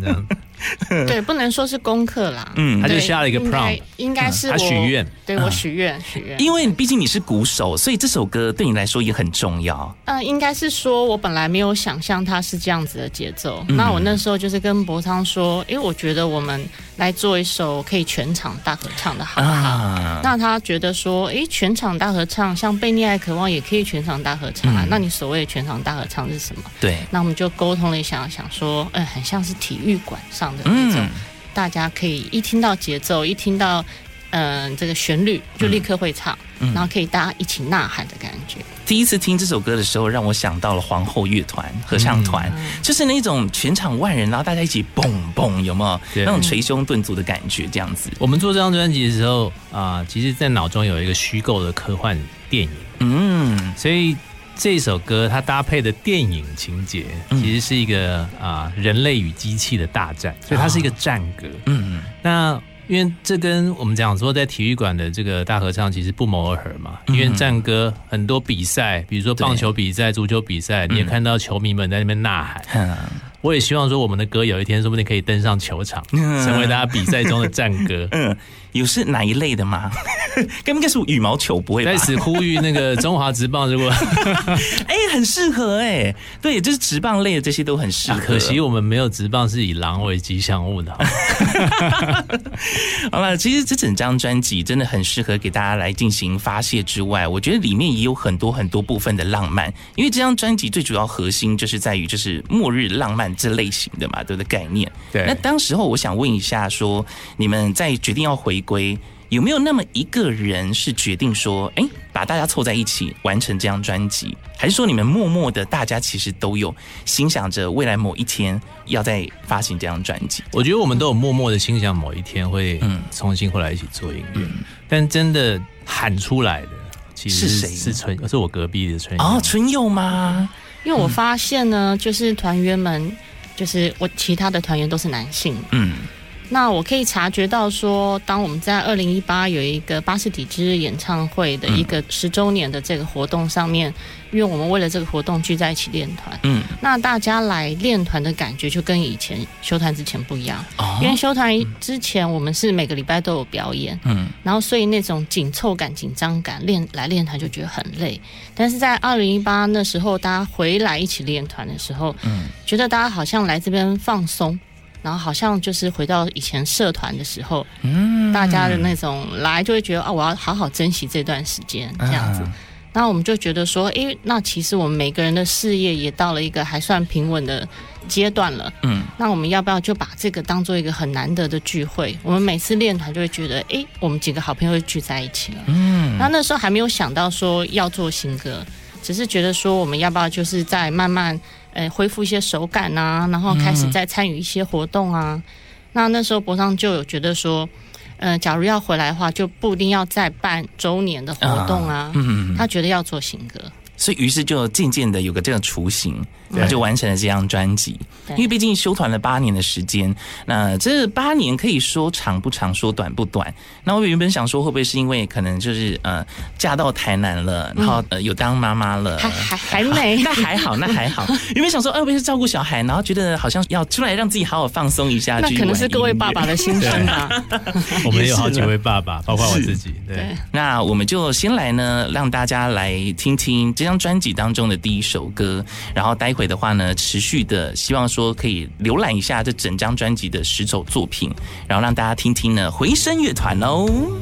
这样。 对，不能说是功课啦， 他就下了一个 prompt， 应该是他许愿， 对我许愿， 因为毕竟你是鼓手，所以这首歌对你来说也很重要。 应该是说我本来没有想象它是这样子的节奏，那我那时候就是跟博昌说，我觉得我们来做一首可以全场大合唱的好不好？那他觉得说，全场大合唱，像《被溺爱渴望》也可以全场大合唱啊。那你所谓的全场大合唱是什么？ 对， 那我们就沟通了一下，想说，很像是体育馆上的那种，大家可以一听到节奏，一听到这个旋律，就立刻会唱，然后可以大家一起呐喊的感觉。 第一次听这首歌的时候，让我想到了皇后乐团合唱团，就是那种全场万人，然后大家一起蹦蹦，有没有那种捶胸顿足的感觉？这样子。 我们做这张专辑的时候其实在脑中有一个虚构的科幻电影，所以这首歌它搭配的电影情节，其实是一个人类与机器的大战，所以它是一个战歌。那因为这跟我们讲说在体育馆的这个大合唱其实不谋而合嘛，因为战歌很多比赛，比如说棒球比赛、足球比赛，你也看到球迷们在那边呐喊。我也希望说我们的歌有一天说不定可以登上球场，成为大家比赛中的战歌。 有是哪一类的吗？应该是羽毛球，不会吧？ 在此呼吁那个中华职棒，如果很适合对，就是职棒类的这些都很适合。 可惜我们没有职棒是以狼为吉祥物的。 好了，其实这整张专辑真的很适合给大家来进行发泄之外，我觉得里面也有很多很多部分的浪漫，因为这张专辑最主要核心就是在于就是末日浪漫这类型的嘛，对不对？概念。 对。 那当时候我想问一下说，你们在决定要回归，有没有那么一个人是决定说，把大家凑在一起完成这张专辑，还是说你们默默的大家其实都有心想着未来某一天要再发行这张专辑？ 我觉得我们都有默默的心想某一天会重新回来一起做音乐，但真的喊出来的其实是我隔壁的春友。 春友吗？ 因为我发现呢，就是团员们，就是我其他的团员都是男性，那我可以察觉到说，当我们在2018有一个巴士底之日演唱会的一个10周年的这个活动上面，因为我们为了这个活动聚在一起练团，那大家来练团的感觉就跟以前休团之前不一样，因为休团之前我们是每个礼拜都有表演，然后所以那种紧凑感、紧张感，练团就觉得很累。但是在2018那时候，大家回来一起练团的时候，觉得大家好像来这边放松。然后好像就是回到以前社团的时候，大家的那种来就会觉得我要好好珍惜这段时间这样子。然后我们就觉得说，那其实我们每个人的事业也到了一个还算平稳的阶段了。那我们要不要就把这个当做一个很难得的聚会？我们每次练团就会觉得，我们几个好朋友会聚在一起了。然后那时候还没有想到说要做新歌，只是觉得说我们要不要就是再慢慢恢复一些手感啊，然后开始再参与一些活动啊。那时候博昌就有觉得说，假如要回来的话，就不一定要再办周年的活动啊。他觉得要做新歌， 所以于是就渐渐的有个这个雏形，就完成了这张专辑。因为毕竟休团了8年的时间，那这8年可以说长不长，说短不短。那我原本想说，会不会是因为可能就是嫁到台南了，然后有当妈妈了， 还没， 那还好，那还好。原本想说，会不会是照顾小孩，然后觉得好像要出来让自己好好放松一下。 那可能是各位爸爸的心声吧。 我们有好几位爸爸，包括我自己。对， 那我们就先来呢，让大家来听听这张专辑当中的第一首歌，然后待会的话呢，持续的希望说可以浏览一下这整张专辑的10首作品，然后让大家听听呢回声乐团哦。